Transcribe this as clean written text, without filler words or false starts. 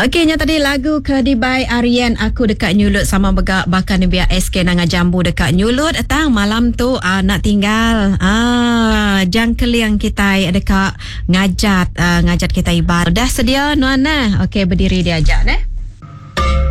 Okey, yang tadi lagu Kedibai Aryan Aku dekat Nyulut sama bakal ni biar SK Nanga Jambu dekat Nyulut. Tang malam tu nak tinggal jangkeliang kita dekat ngajat kita ibadah. Dah sedia Nuan nah. Okey, berdiri dia ajak